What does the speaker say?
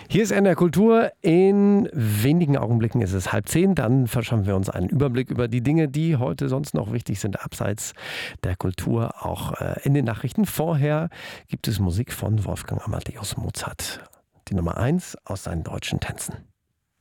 Hier ist NDR Kultur. In wenigen Augenblicken ist es 9:30. Dann verschaffen wir uns einen Überblick über die Dinge, die heute sonst noch wichtig sind, abseits der Kultur, auch in den Nachrichten. Vorher gibt es Musik von Wolfgang Amadeus Mozart. Die Nummer 1 aus seinen deutschen Tänzen.